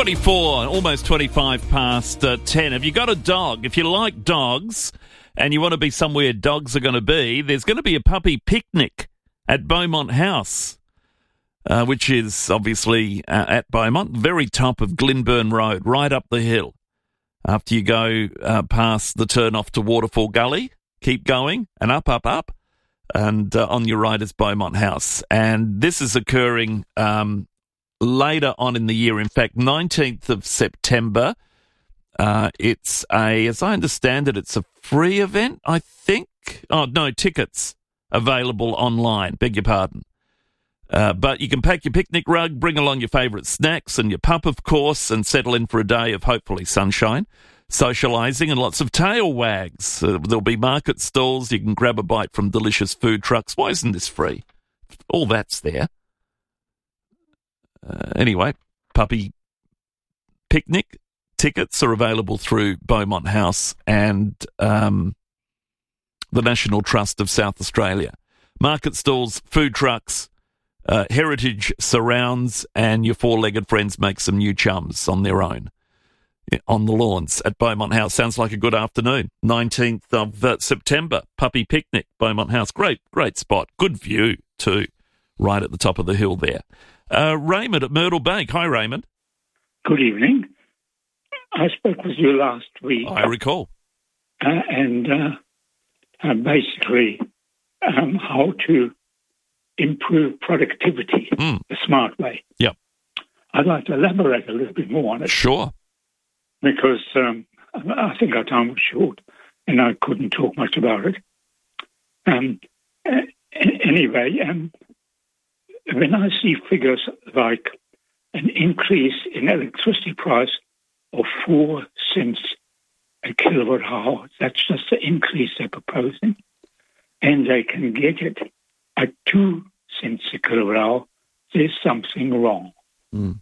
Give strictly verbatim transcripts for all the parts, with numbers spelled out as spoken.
twenty-four, almost twenty-five past uh, ten. Have you got a dog? If you like dogs and you want to be somewhere dogs are going to be, there's going to be a puppy picnic at Beaumont House, uh, which is obviously uh, at Beaumont, very top of Glenburn Road, right up the hill. After you go uh, past the turn off to Waterfall Gully, keep going and up, up, up. And uh, on your right is Beaumont House. And this is occurring um, later on in the year. In fact, nineteenth of September. Uh, it's a, as I understand it, it's a free event, I think. Oh, no, tickets available online. Beg your pardon. Uh, but you can pack your picnic rug, bring along your favourite snacks and your pup, of course, and settle in for a day of hopefully sunshine, socialising and lots of tail wags. Uh, there'll be market stalls. You can grab a bite from delicious food trucks. Why isn't this free? All that's there. Uh, anyway, puppy picnic tickets are available through Beaumont House and um, the National Trust of South Australia. Market stalls, food trucks, uh, heritage surrounds, and your four-legged friends make some new chums on their own on the lawns at Beaumont House. Sounds like a good afternoon. nineteenth of uh, September, puppy picnic, Beaumont House. Great, great spot. Good view, too, right at the top of the hill there. Uh, Raymond at Myrtle Bank. Hi, Raymond. Good evening. I spoke with you last week. I recall. Uh, and uh, uh, basically um, how to improve productivity mm. the smart way. Yep. I'd like to elaborate a little bit more on it. Sure. Because um, I think our time was short and I couldn't talk much about it. Um, anyway, um, when I see figures like an increase in electricity price of four cents a kilowatt hour, that's just the increase they're proposing, and they can get it at two cents a kilowatt hour, there's something wrong. Mm.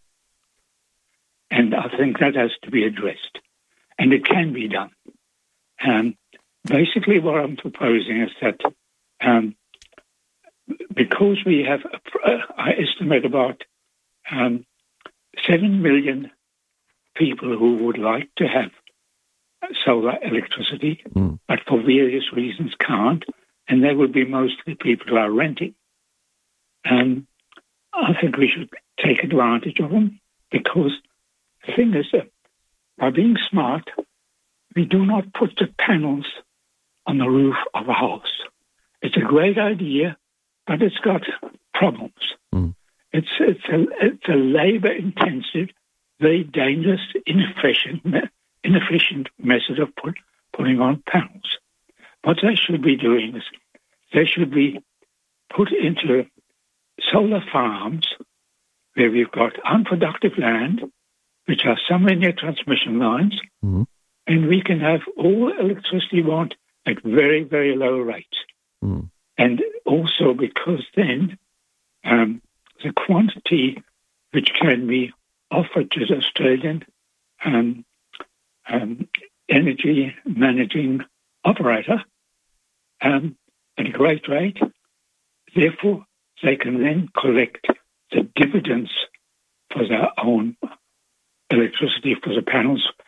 And I think that has to be addressed. And it can be done. Um, basically, what I'm proposing is that um, because we have, uh, I estimate about um, seven million people who would like to have solar electricity, mm. but for various reasons can't, and they would be mostly people who are renting. Um, I think we should take advantage of them because the thing is that by being smart, we do not put the panels on the roof of a house. It's a great idea, but it's got problems. Mm. It's it's a it's a labor-intensive, very dangerous, inefficient inefficient method of put, putting on panels. What they should be doing is they should be put into solar farms where we've got unproductive land, which are somewhere near transmission lines, mm. and we can have all electricity we want at very, very low rates. Mm. And also because then um, the quantity which can be offered to the Australian um, um, energy managing operator um, at a great rate, therefore they can then collect the dividends for their own electricity for the panels